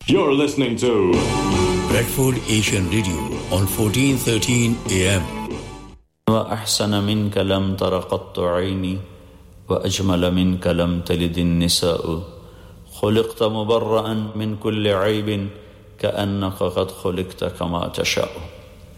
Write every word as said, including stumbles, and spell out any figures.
You're listening to Bradford Asian Radio on fourteen thirteen A M. وأحسن منك لم تر قط عيني وأجمل منك لم تلد النساء خلقت مبرأ من كل عيب كأنك قد خلقت كما تشاء